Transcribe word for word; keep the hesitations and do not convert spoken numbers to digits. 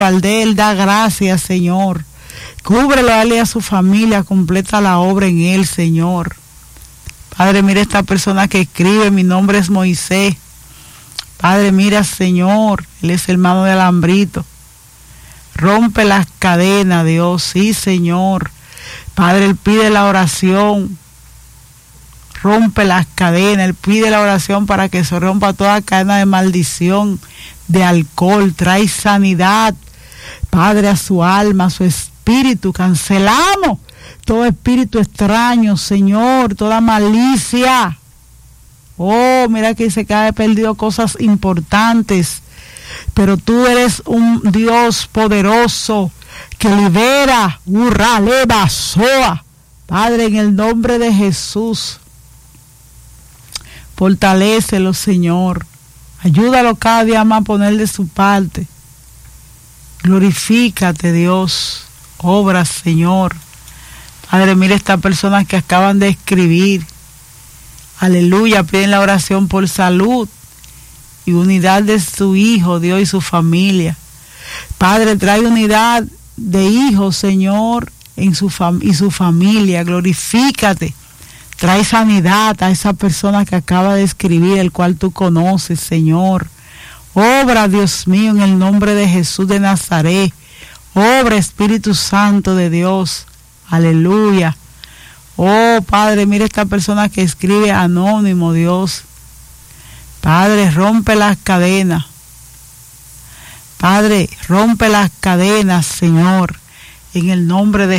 de él, da gracias, Señor. Cúbrelo a él y a su familia, completa la obra en él, Señor. Padre, mira esta persona que escribe, mi nombre es Moisés. Padre, mira, Señor, él es hermano de Alambrito. Rompe las cadenas, Dios, sí, Señor. Padre, él pide la oración. Rompe las cadenas, él pide la oración para que se rompa toda cadena de maldición, de alcohol, trae sanidad, Padre, a su alma, a su espíritu. Cancelamos todo espíritu extraño, Señor, toda malicia. Oh, mira que se cae perdido cosas importantes, pero tú eres un Dios poderoso que libera. Urra, leva, soa. Padre, en el nombre de Jesús, fortalécelo, Señor. Ayúdalo cada día más a poner de su parte. Glorifícate, Dios. Obra, Señor. Padre, mira estas personas que acaban de escribir. Aleluya, piden la oración por salud y unidad de su hijo, Dios, y su familia. Padre, trae unidad de hijos, Señor, en su fam- y su familia. Glorifícate. Trae sanidad a esa persona que acaba de escribir, el cual tú conoces, Señor. Obra, Dios mío, en el nombre de Jesús de Nazaret. Obra, Espíritu Santo de Dios. Aleluya. Oh, Padre, mira esta persona que escribe anónimo, Dios. Padre, rompe las cadenas. Padre, rompe las cadenas, Señor, en el nombre de